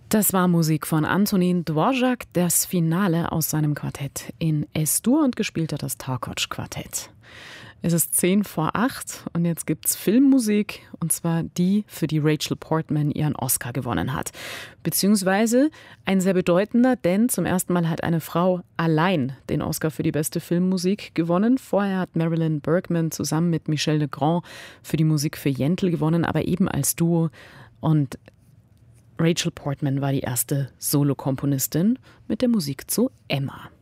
Das war Musik von Antonín Dvořák, das Finale aus seinem Quartett in S-Dur und gespielt hat das Takács-Quartett. Es ist 7:10 und jetzt gibt's Filmmusik, und zwar die, für die Rachel Portman ihren Oscar gewonnen hat. Beziehungsweise ein sehr bedeutender, denn zum ersten Mal hat eine Frau allein den Oscar für die beste Filmmusik gewonnen. Vorher hat Marilyn Bergman zusammen mit Michel Legrand für die Musik für Yentl gewonnen, aber eben als Duo. Und Rachel Portman war die erste Solokomponistin mit der Musik zu Emma.